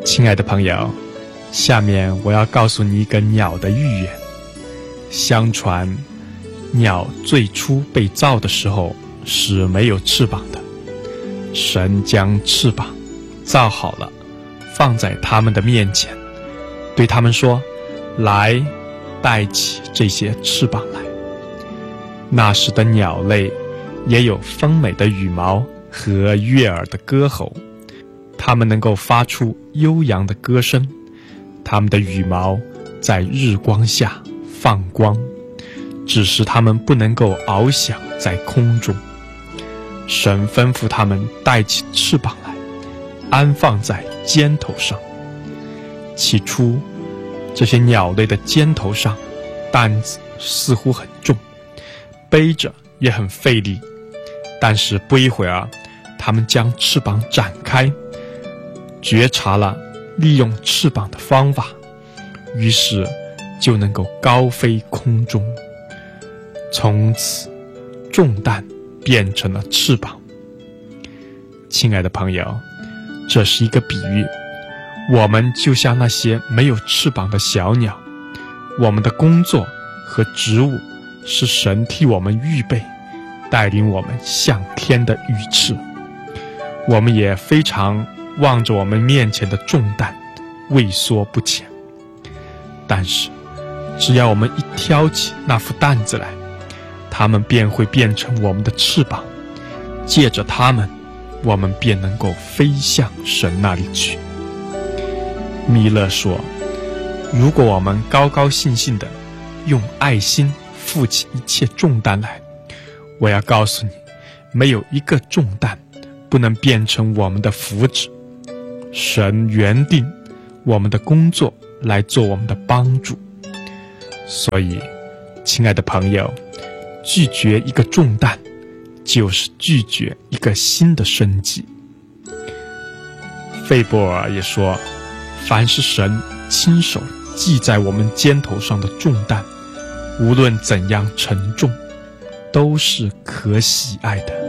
亲爱的朋友，下面我要告诉你一个鸟的寓言。相传，鸟最初被造的时候是没有翅膀的，神将翅膀造好了，放在他们的面前，对他们说：来，带起这些翅膀来。那时的鸟类也有丰美的羽毛和悦耳的歌喉，它们能够发出悠扬的歌声，它们的羽毛在日光下放光，只是它们不能够翱翔在空中。神吩咐它们带起翅膀来，安放在肩头上。起初，这些鸟类的肩头上担子似乎很重，背着也很费力，但是不一会儿，它们将翅膀展开，觉察了利用翅膀的方法，于是就能够高飞空中。从此，重担变成了翅膀。亲爱的朋友，这是一个比喻，我们就像那些没有翅膀的小鸟，我们的工作和职务是神替我们预备，带领我们向天的羽翅。我们也非常望着我们面前的重担，畏缩不前。但是，只要我们一挑起那副担子来，它们便会变成我们的翅膀，借着它们，我们便能够飞向神那里去。弥勒说，如果我们高高兴兴地用爱心负起一切重担来，我要告诉你，没有一个重担不能变成我们的福祉。神原定我们的工作来做我们的帮助，所以，亲爱的朋友，拒绝一个重担，就是拒绝一个新的生机。费波尔也说，凡是神亲手系在我们肩头上的重担，无论怎样沉重，都是可喜爱的。